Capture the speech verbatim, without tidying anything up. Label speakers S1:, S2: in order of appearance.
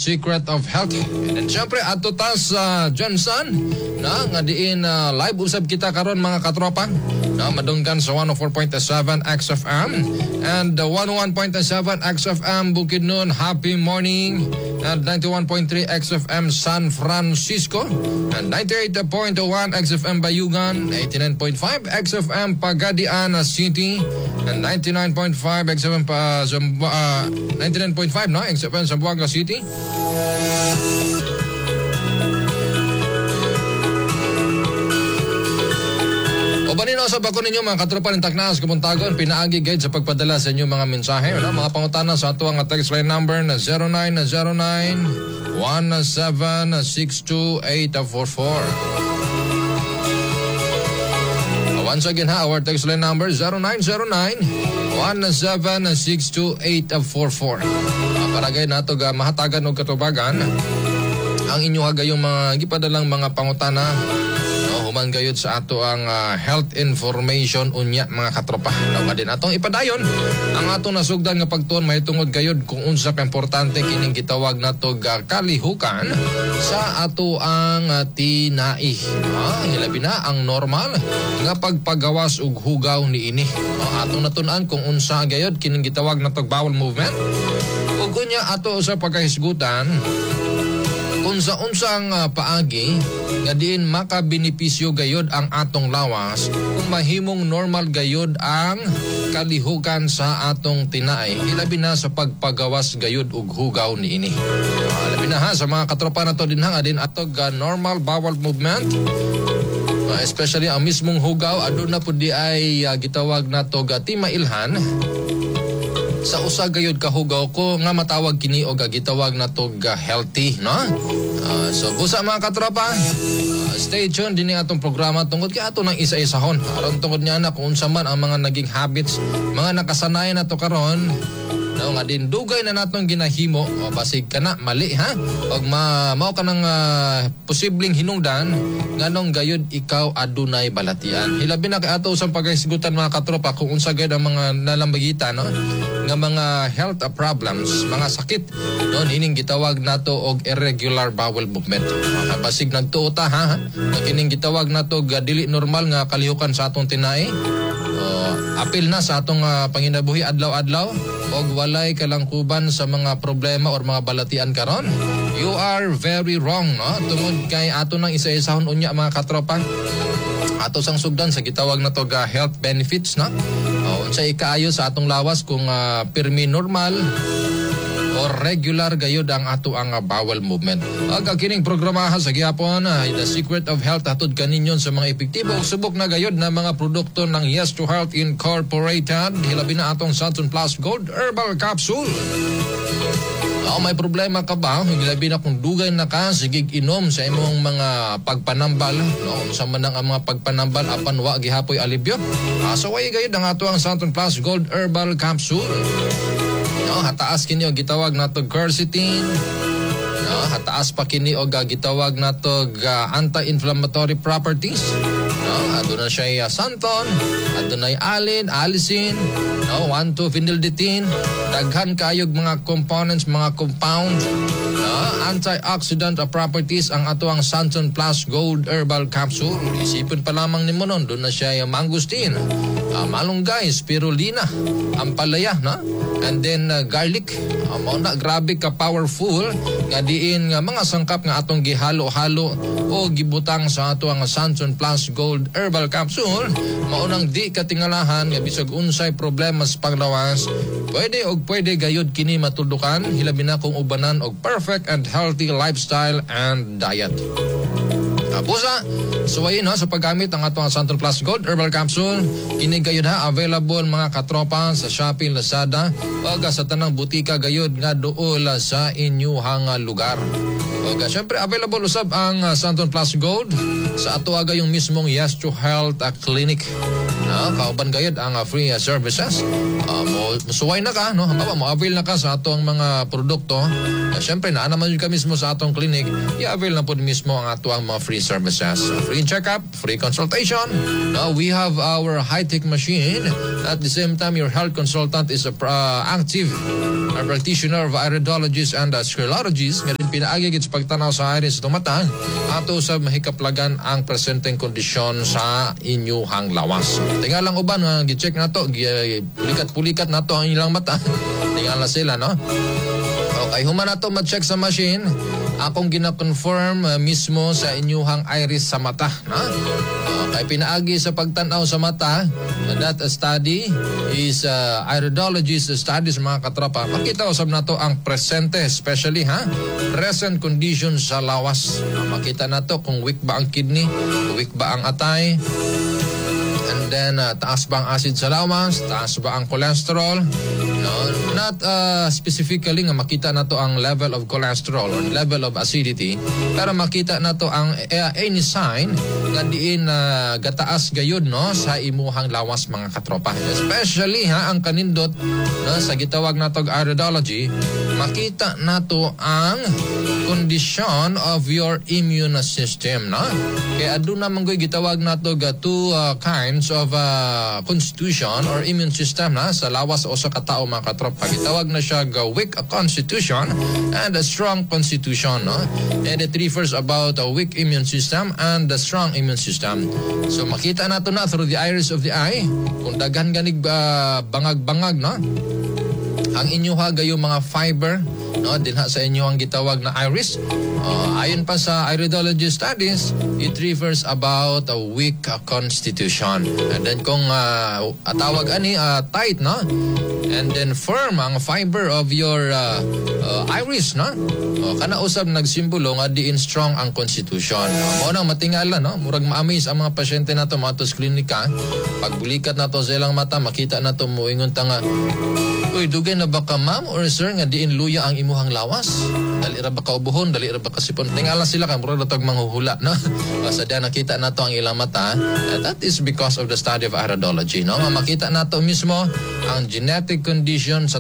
S1: Secret of Health. And syempre ato ta sa Johnson na nga diin uh, live usab kita karon mga katropa na madunggan sa one oh four point seven X F M and uh, one oh one point seven X F M Bukidnon. Happy morning. And ninety-one point three X F M San Francisco and ninety-eight point one X F M Bayugan, eighty-nine point five X F M Pagadian City and ninety-nine point five X F M pa uh, ninety-nine point five no X F M Zamboanga City. Banino sa bako ninyo mga katropa ng Taknas Kumuntagon, pinaagi guide sa pagpadala sa inyo mga mensahe. Wala, mga pangutana sa ato ang text line number na zero nine zero nine one seven six two eight four four. Once again ha, our text line number zero nine zero nine one seven six two eight four four. Paragay nato ga mahatagan og katubagan ang inyo hagayong mga gipadalang mga pangutana. Human gayud sa ato ang uh, health information unya mga katropa. Nawa din atong ipadayon ang atong nasugdan nga pagtuon mahitungod gayud kung unsa ka importante kining gitawag nato uh, kalihukan sa ato ang uh, tinai. Ah, hilabi na ang normal nga pagpagawas og hugaw niini. Ah, atong natun-an kung unsa gayud kining gitawag nato bowel movement. Ug kunya ato sa pagkahisgutan kung sa unsang uh, paagi nga diin makabenepisyo gayod ang atong lawas kung mahimong normal gayod ang kalihukan sa atong tinai. Ilabi na sa pagpagawas gayod og hugaw niini. Uh, ilabi na ha sa mga katropa nato din ha din atog uh, normal bowel movement. Uh, especially ang mismong hugaw aduna pud di ay uh, gitawag nato uh, timailhan. Sa usa gayud kahugaw ko nga matawag kini og gitawag nato uh, healthy, no? Uh, so busa mga katropa, uh, stay tuned din atong programa tungod kay ato nang isa-isahon. Aron tungod niya na kung unsa man ang mga naging habits, mga nakasanayan nato karon. No, nga din dugay na natong ginahimo o basig kana mali ha og ma mao kanang uh, posibleng hinungdan nganong gayud ikaw adunay balatian. Hilabi na kay ato usang paghisgutan mga katropa kung unsa gayud ang mga nalambagita no nga mga health problems, mga sakit no nining gitawag nato og irregular bowel movement. Uh, basig nagtuo ta ha, ha? Kining gitawag nato og dili normal nga kalihukan sa atong tinai. Uh, apil na sa atong uh, panginabuhi adlaw-adlaw og walay kalangkuban sa mga problema or mga balatian karon. You are very wrong no tungod kay ato nang isa-isahon unya mga katropa. Ato sang sugdan sa gitawag na to ga health benefits no. Uh, unsa ikaayo sa atong lawas kung uh, pirmi normal or regular gayud ang ato ang uh, bowel movement. Aga kining programahan sa gihapon uh, The Secret of Health hatod kaninyon sa mga epektibo ug subok na gayud na mga produkto ng Yes to Health Incorporated. Hilabi na atong Santon Plus Gold Herbal Capsule. Oh, may problema ka ba? Hilabi na kung dugay na ka sigig inom sa imong mga pagpanambal. No, sa man ang mga pagpanambal apan wa gihapoy alibyo. Ah, so way gayud ang ato ang Santon Plus Gold Herbal Capsule. No, hataas kini og gitawag nato quercetin. No, hataas pa kini og gitawag nato uh, anti-inflammatory properties. No, aduna siya uh, santon, adunay alin, allicin, no, one two phenylditin, daghan kaayog mga components, mga compound. No, antioxidant properties ang ato ang Santon Plus Gold Herbal Capsule. Isipin pa lamang nimo nun, doon na siya yung mangustin, uh, malunggay, spirulina, ampalaya, no? And then uh, garlic. Uh, mao na grabe ka powerful nga diin nga mga sangkap nga atong gihalo-halo o gibutang sa ato ang Santon Plus Gold Herbal Capsule. Mao nang di katingalahan nga bisag unsay problema sa panglawas, pwede og pwede gayud kini matudukan hilabi na kung ubanan og perfect and healthy lifestyle and diet. Busa, suwayin ha sa paggamit ng atong Santon Plus Gold Herbal Capsule. Kini gayud ha available mga katropa sa Shopee, Lazada o sa tanang butika gayud nga duol sa inyuhang lugar. O syempre available usab ang uh, Santon Plus Gold sa ato aga yung mismong Yes to Health uh, Clinic. na kauban gayud ang uh, free uh, services. Uh, mo musuway na ka no, halimbawa mo avail na ka sa atong mga produkto. Uh, Siyempre na naman yun ka mismo sa atong clinic, i-avail na po mismo ang atong mga free services. Uh, free check-up, free consultation. Now we have our high-tech machine. At the same time, your health consultant is a uh, active a practitioner of iridologist and uh, sclerologist. Ngayon pinaagi gid sa pagtanaw sa iris sa mata ato sa mahikaplagan ang presenteng kondisyon sa inyuhang lawas. Tingalang uban nga gi-check nato, pulikat-pulikat nato ang ilang mata. Tingala sila no. Okay, human nato ma-check sa machine. Akong gina-confirm uh, mismo sa inyuhang iris sa mata, na? Okay, pinaagi sa pagtanaw sa mata, that study is uh, iridologist studies mga katropa. Makita usab nato ang presente, especially ha, present condition sa lawas. Makita nato kung weak ba ang kidney, weak ba ang atay, and then uh, taas ba ang acid sa lawas, taas ba ang cholesterol. No, not uh, specifically nga makita nato ang level of cholesterol or level of acidity, pero makita nato ang uh, any sign nga diin uh, gataas gayud no sa imuhang lawas mga katropa. Especially ha ang kanindot no, sa gitawag nato iridology, makita nato ang condition of your immune system, no? Kaya aduna man goy gitawag nato ga two uh, kinds of uh, constitution or immune system na sa lawas o sa katao mga katropa. Gitawag na siya ga weak constitution and a strong constitution, no? And it refers about a weak immune system and a strong immune system. So makita nato na through the iris of the eye kung daghan ganig uh, bangag-bangag, no? Ang inyuha gayo mga fiber no dinha sa inyo ang gitawag na iris. Uh, ayon pa sa iridology studies, it refers about a weak uh, constitution. And then kung uh, atawag ani uh, tight no, and then firm ang fiber of your uh, uh, iris no, uh, kana usab nagsimbolo nga diin strong ang constitution. Uh, mo nang matingala no, murag ma-amaze ang mga pasyente nato mga tos klinika. Pagbulikat nato sa ilang mata, makita nato moingon ta nga, uy, dugay na ba ka ma'am or sir nga diin luya ang imuhang lawas? Dali ra ba ka ubuhon? Dali ra ba ka sipon? Tingala sila kay murag natog manghuhula, no? Sa diyan nakita nato ang ilang mata. Uh, that is because of the study of iridology, no? Makita nato mismo ang genetic condition sa